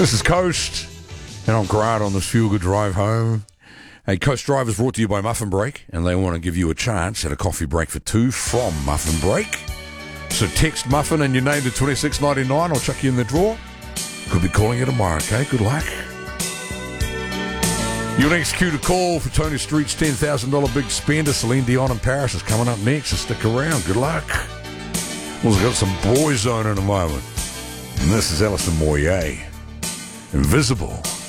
This is Coast, and I'm Grant on this feel-good drive home. Hey, Coast Drive is brought to you by Muffin Break, and they want to give you a chance at a coffee break for two from Muffin Break. So text Muffin and your name to $26.99. I'll chuck you in the drawer. Could be calling you tomorrow, okay? Good luck. Your next cue to call for Tony Street's $10,000 big spender, Celine Dion in Paris, is coming up next, so stick around. Good luck. Well, we've got some Boyzone in a moment. And this is Alison Moyet. Invisible.